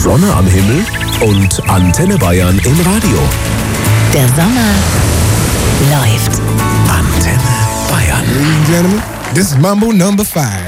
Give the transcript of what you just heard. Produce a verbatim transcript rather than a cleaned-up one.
Sonne am Himmel und Antenne Bayern im Radio. Der Sommer läuft. Antenne Bayern. Ladies and gentlemen, this is Mambo number five.